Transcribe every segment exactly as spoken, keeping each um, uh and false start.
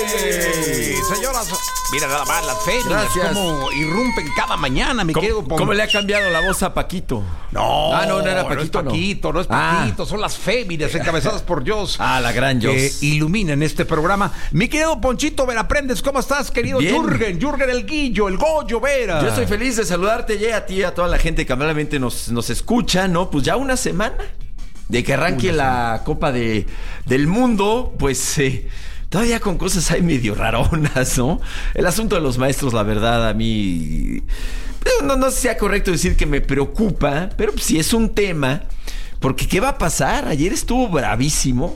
¡Hey! Señoras, mira nada más las féminas. Gracias. Cómo irrumpen cada mañana, mi querido ¿Cómo, ¿Cómo le ha cambiado la voz a Paquito? No, Ah, no, no era Paquito, no es Paquito, no, no es Ah. Paquito, son las féminas encabezadas por Dios. Ah, la gran que Dios. iluminan este programa. Mi querido Ponchito Veraprendes, ¿cómo estás, querido Bien. Jürgen? Jürgen el Guillo, el Goyo Vera. Yo estoy feliz de saludarte, ya a ti y a toda la gente que amablemente nos, nos escucha, ¿no? Pues ya una semana de que arranque Una la Copa de, del Mundo, pues eh, todavía con cosas ahí medio raronas, ¿no? El asunto de los maestros, la verdad, a mí no, no sé si sea correcto decir que me preocupa, pero pues sí es un tema, porque ¿qué va a pasar? Ayer estuvo bravísimo.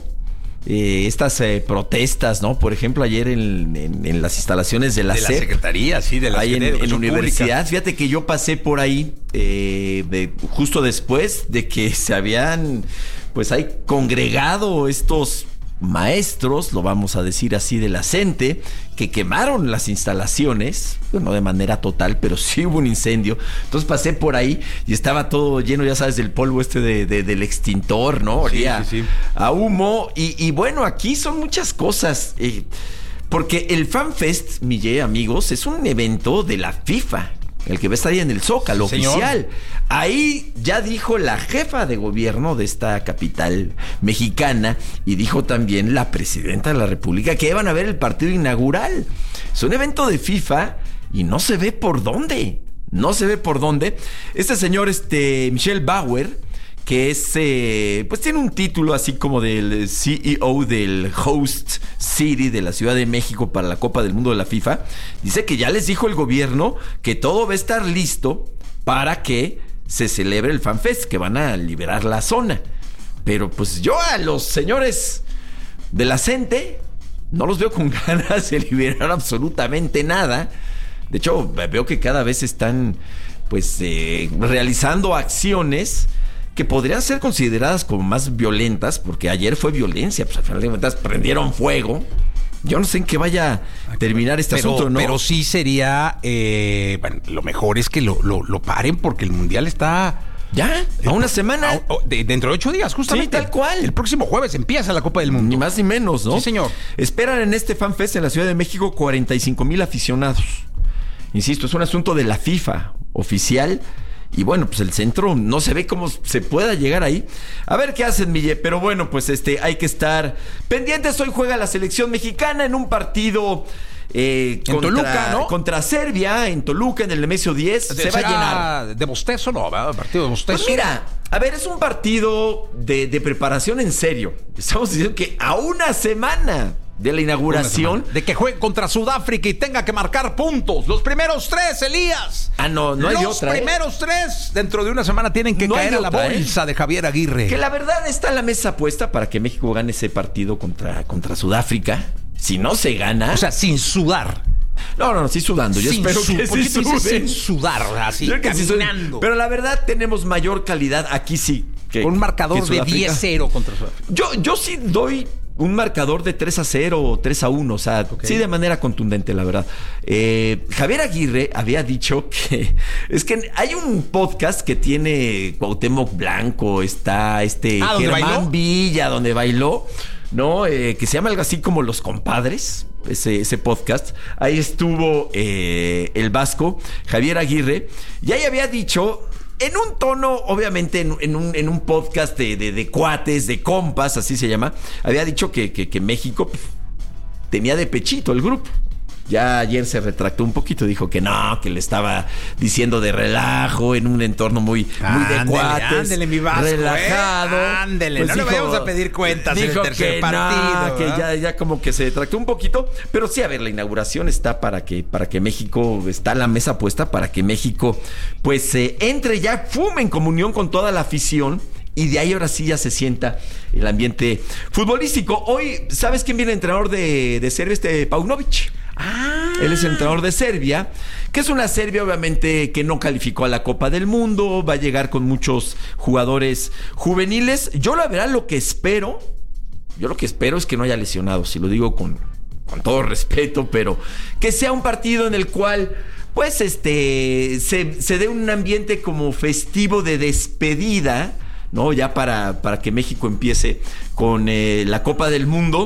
Eh, estas eh, protestas, ¿no? Por ejemplo, ayer en, en, en las instalaciones de la, de la S E P, Secretaría, sí, de la ahí en, Secretaría de en Educación universidad. Pública. Fíjate que yo pasé por ahí eh, de, justo después de que se habían, pues, hay congregado estos maestros, lo vamos a decir así, de la CENTE, que quemaron las instalaciones, no de manera total, pero sí hubo un incendio. Entonces pasé por ahí y estaba todo lleno, ya sabes, del polvo este de, de, del extintor, ¿no? Olía Sí, sí, sí. a humo. Y, y bueno, aquí son muchas cosas. Eh, porque el FanFest, Mille, amigos, es un evento de la FIFA, el que va a estar ahí en el Zócalo, Señor. oficial. Ahí ya dijo la jefa de gobierno de esta capital mexicana y dijo también la presidenta de la República que iban a ver el partido inaugural. Es un evento de FIFA y no se ve por dónde. No se ve por dónde. Este señor, este, Michel Bauer, que es, eh, pues tiene un título así como del C E O del Host City de la Ciudad de México para la Copa del Mundo de la FIFA, dice que ya les dijo el gobierno que todo va a estar listo para que se celebre el FanFest, que van a liberar la zona. Pero pues yo a los señores de la CENTE no los veo con ganas de liberar absolutamente nada. De hecho, veo que cada vez están pues eh, realizando acciones que podrían ser consideradas como más violentas, porque ayer fue violencia, pues al final de cuentas prendieron fuego. Yo no sé en qué vaya a terminar este pero, asunto, ¿no? Pero sí sería, eh, bueno, lo mejor es que lo, lo, lo paren porque el Mundial está... ¿Ya? ¿A una semana? A- a- de- dentro de ocho días, justamente. Sí, tal cual. El próximo jueves empieza la Copa del Mundo. Ni más ni menos, ¿no? Sí, señor. Esperan en este FanFest en la Ciudad de México cuarenta y cinco mil aficionados. Insisto, es un asunto de la FIFA oficial. Y bueno, pues el centro no se ve cómo se pueda llegar ahí. A ver qué hacen, Mille. Pero bueno, pues este hay que estar pendientes. Hoy juega la selección mexicana en un partido eh, En contra, Toluca, ¿no? contra Serbia, en Toluca, en el Nemesio diez. Se va a llenar. ¿De bostezo no? ¿verdad? Partido de bostezo. Pues mira, a ver, es un partido de, de preparación en serio. Estamos diciendo que a una semana de la inauguración. De que juegue contra Sudáfrica y tenga que marcar puntos. Los primeros tres, Elías. Ah, no, no hay Los otra. ¿eh? primeros tres dentro de una semana tienen que No hay caer a la otra, ¿eh? bolsa de Javier Aguirre. Que la verdad está en la mesa puesta para que México gane ese partido contra, contra Sudáfrica. Si no se gana. O sea, sin sudar. no, no, no, sí sudando. Yo sin espero su- que ¿por qué sí tú dices suden. sin sudar? Así, Yo creo que sí suden. caminando. Pero la verdad tenemos mayor calidad aquí sí. Que, Con un marcador que de Sudáfrica. diez cero contra Sudáfrica. Yo, yo sí doy un marcador de tres a cero o tres a uno, o sea, Ok. sí de manera contundente, la verdad. Eh, Javier Aguirre había dicho que es que hay un podcast que tiene Cuauhtémoc Blanco, está este Ah, ¿donde Germán bailó? Villa, donde bailó, ¿no? Eh, que se llama algo así como Los Compadres, ese, ese podcast. Ahí estuvo eh, el vasco, Javier Aguirre, y ahí había dicho... En un tono, obviamente, en, en, un, en un podcast de, de, de cuates, de compas, así se llama, había dicho que, que, que México pf, tenía de pechito el grupo. Ya ayer se retractó un poquito, dijo que no, que le estaba diciendo de relajo, en un entorno muy, muy de Ándele, cuates. ándele, mi Vasco, relajado. ¿eh? Ándele, no le vayamos a pedir cuentas en el dijo tercer que partido, no, que ¿verdad? ya, ya como que se retractó un poquito. Pero sí, a ver, la inauguración está para que, para que México, está la mesa puesta para que México, pues, eh, entre ya, fume en comunión con toda la afición. Y de ahí ahora sí ya se sienta el ambiente futbolístico. Hoy, ¿sabes quién viene el entrenador de, de Serbia? Este Paunovic. Ah. Él es el entrenador de Serbia, que es una Serbia obviamente que no calificó a la Copa del Mundo, va a llegar con muchos jugadores juveniles. Yo la verdad lo que espero, yo lo que espero es que no haya lesionados, y lo digo con, con todo respeto, pero que sea un partido en el cual pues este se, se dé un ambiente como festivo de despedida, ¿no? Ya para, para que México empiece con eh, la Copa del Mundo.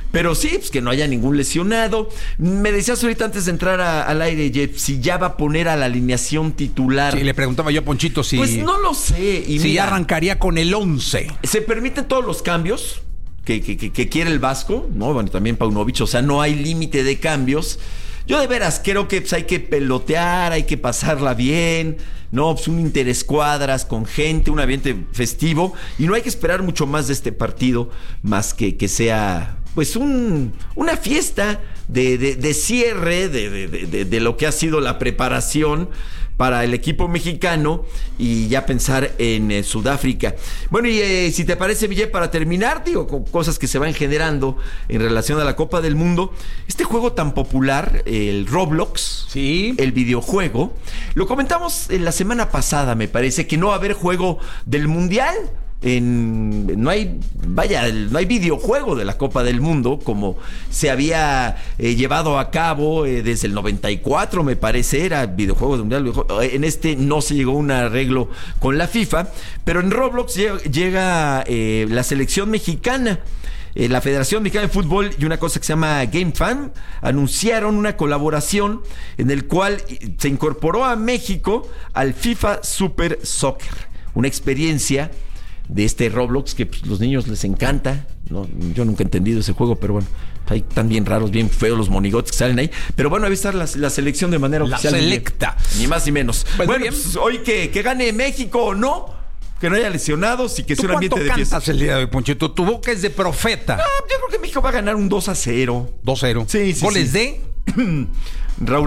Pero sí, pues que no haya ningún lesionado. Me decías ahorita antes de entrar a, al aire, Jeff, si ya va a poner a la alineación titular. Sí, le preguntaba yo a Ponchito si... Pues no lo sé. Y si mira, ya arrancaría con el once. ¿se permiten todos los cambios que, que, que, que quiere el Vasco? No, bueno, también Paunovic, o sea, no hay límite de cambios. Yo de veras creo que pues, hay que pelotear, hay que pasarla bien, ¿no? Pues un interescuadras con gente, un ambiente festivo, y no hay que esperar mucho más de este partido, más que que sea pues un, una fiesta de, de, de cierre de, de, de, de lo que ha sido la preparación para el equipo mexicano y ya pensar en eh, Sudáfrica. Bueno, y eh, si te parece, Ville, para terminar, digo, con cosas que se van generando en relación a la Copa del Mundo, este juego tan popular, el Roblox, sí, el videojuego, lo comentamos en la semana pasada, me parece, que no va a haber juego del Mundial. En, no hay, vaya, no hay videojuego de la Copa del Mundo como se había eh, llevado a cabo eh, desde el noventa y cuatro, me parece, era videojuego del Mundial. En este no se llegó a un arreglo con la FIFA, pero en Roblox llega, llega eh, la selección mexicana. Eh, la Federación Mexicana de Fútbol y una cosa que se llama GameFam anunciaron una colaboración en el cual se incorporó a México al FIFA Super Soccer, una experiencia de este Roblox que pues, los niños les encanta, ¿no? Yo nunca he entendido ese juego, pero bueno, hay tan bien raros, bien feos los monigotes que salen ahí. Pero bueno, ahí está la, la selección de manera la oficial. La selecta. Ni, ni más ni menos. Pues bueno, pues, hoy que, que gane México o no, que no haya lesionados y que sea un ambiente de fiesta. ¿Cuánto cantas el día de hoy, Ponchito? Tu boca es de profeta. Ah, yo creo que México va a ganar un dos a cero. dos cero. Sí, sí, ¿Goles sí. de? Raúl